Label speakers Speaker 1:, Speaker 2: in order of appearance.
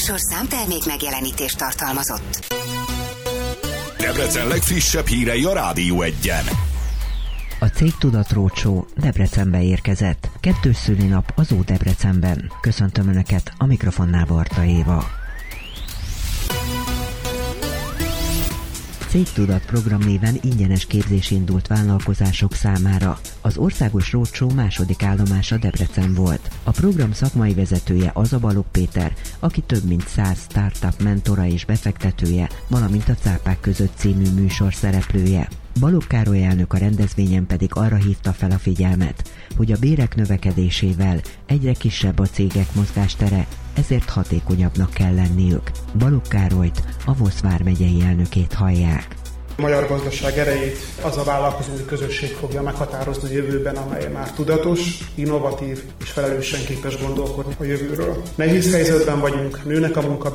Speaker 1: Műsorszám termék megjelenítést tartalmazott.
Speaker 2: Debrecen legfrissebb hírei a Rádió 1-en.
Speaker 3: A Cégtudat Roadshow Debrecenbe érkezett. 2. szülinap az Ódebrecenben. Köszöntöm Önöket, a mikrofonnál Barta Éva. Cégtudat program néven ingyenes képzés indult vállalkozások számára. Az országos roadshow második állomása Debrecen volt. A program szakmai vezetője Balogh Péter, aki több mint 100 startup mentora és befektetője, valamint a Cápák között című műsor szereplője. Balogh Károly elnök a rendezvényen pedig arra hívta fel a figyelmet, hogy a bérek növekedésével egyre kisebb a cégek mozgástere, ezért hatékonyabbnak kell lenniük. Balogh Károlyt, a Vosz vármegyei elnökét hallják.
Speaker 4: A magyar gazdaság erejét az a vállalkozói közösség fogja meghatározni a jövőben, amely már tudatos, innovatív és felelősen képes gondolkodni a jövőről. Nehéz helyzetben vagyunk, nőnek a